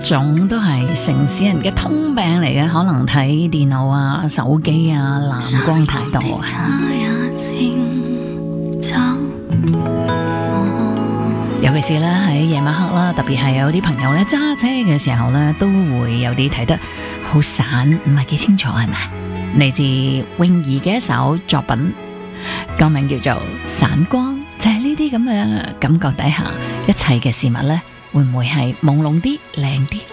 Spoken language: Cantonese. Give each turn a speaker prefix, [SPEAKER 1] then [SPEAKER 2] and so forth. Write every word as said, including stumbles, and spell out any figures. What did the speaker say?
[SPEAKER 1] 種都係城市人嘅通病嚟嘅，可能睇電腦啊、手機啊，藍光太多啊。尤其是咧喺夜晚黑啦，特別係有啲朋友咧揸車嘅時候咧，都會有啲睇得好散，唔係幾清楚係咪？嚟自泳兒嘅一首作品，歌名叫做《散光》，就係呢啲咁嘅感覺底下，一切嘅事物咧，會唔會係朦朧啲、靚啲？